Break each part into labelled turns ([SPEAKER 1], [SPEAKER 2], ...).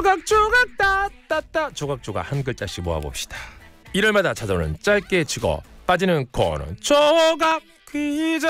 [SPEAKER 1] 조각조각 따따따 조각조각 한 글자씩 모아봅시다. 일요일마다 찾아오는 짧게 치고 빠지는 코너 조각 퀴즈.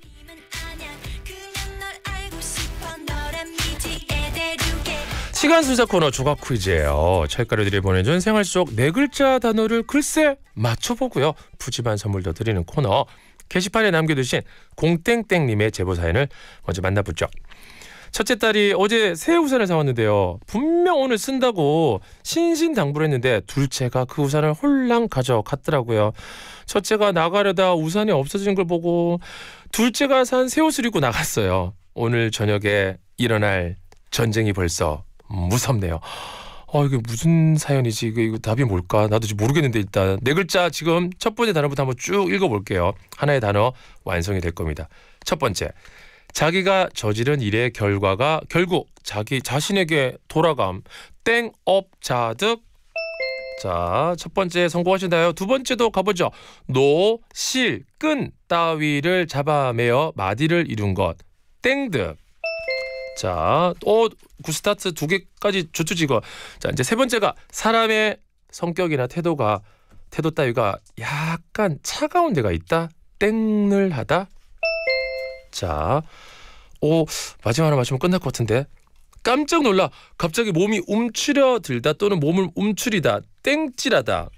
[SPEAKER 1] 시간 순서 코너 조각 퀴즈예요. 찰가루들이 보내준 생활 속 네 글자 단어를 글쎄 맞춰보고요. 푸짐한 선물도 드리는 코너. 게시판에 남겨두신 공땡땡님의 제보 사연을 먼저 만나보죠. 첫째 딸이 어제 새 우산을 사왔는데요. 분명 오늘 쓴다고 신신당부를 했는데 둘째가 그 우산을 홀랑 가져갔더라고요. 첫째가 나가려다 우산이 없어진 걸 보고 둘째가 산 새 옷을 입고 나갔어요. 오늘 저녁에 일어날 전쟁이 벌써 무섭네요. 이게 무슨 사연이지? 이거 답이 뭘까? 나도 지금 모르겠는데 일단 네 글자 지금 첫 번째 단어부터 한번 쭉 읽어볼게요. 하나의 단어 완성이 될 겁니다. 첫 번째, 자기가 저지른 일의 결과가 결국 자기 자신에게 돌아감. 땡업자득. 자, 첫 번째 성공하신다요. 두 번째도 가보죠. 노, 실, 끈 따위를 잡아매어 마디를 이룬 것. 땡득. 자, 굿스타트 두 개까지 좋죠 지금. 자, 이제 세 번째가 사람의 성격이나 태도 따위가 약간 차가운 데가 있다. 땡늘하다. 자, 마지막 하나 맞추면 끝날 것 같은데. 깜짝 놀라 갑자기 몸이 움츠려들다 또는 몸을 움츠리다. 땡찔하다.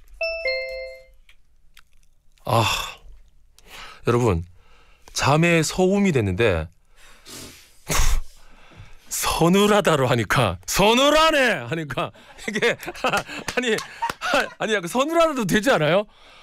[SPEAKER 1] 여러분, 잠에 서움이 됐는데 서늘하다로 하니까 서늘하네 하니까 이게 아니 약간 서늘하다도 되지 않아요?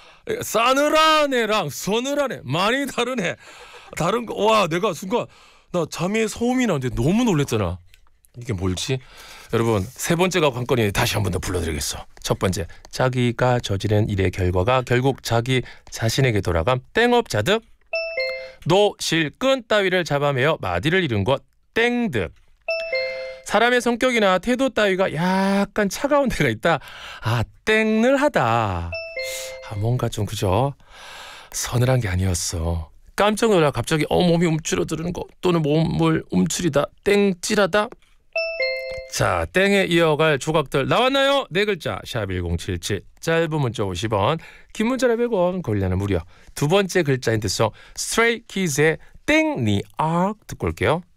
[SPEAKER 1] 싸늘하네랑 서늘하네 많이 다르네. 다른 거. 와, 내가 순간 나 잠에 소음이 나는데 너무 놀랬잖아. 이게 뭘지? 여러분, 세 번째가 관건이 다시 한 번 더 불러드리겠어. 첫 번째, 자기가 저지른 일의 결과가 결국 자기 자신에게 돌아감. 땡업자득. 노, 실, 끈 따위를 잡아매어 마디를 이룬 것. 땡득. 사람의 성격이나 태도 따위가 약간 차가운 데가 있다. 땡늘하다. 뭔가 좀 그죠? 서늘한 게 아니었어. 깜짝 놀라 갑자기 몸이 움츠러드는 거 또는 몸을 움츠리다. 땡찔하다. 자, 땡에 이어갈 조각들 나왔나요? 네 글자 샵 1077. 짧은 문자 50원, 긴 문자는 100원, 걸리는 무료. 두 번째 글자 힌트송 스트레이 키즈의 땡니악 듣고 올게요.